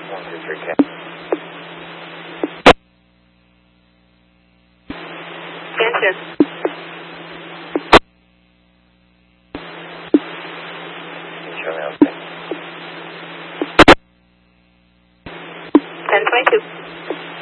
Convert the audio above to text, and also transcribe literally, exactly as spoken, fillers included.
one two three K. Gotcha. Can you show me okay? ten twenty-two.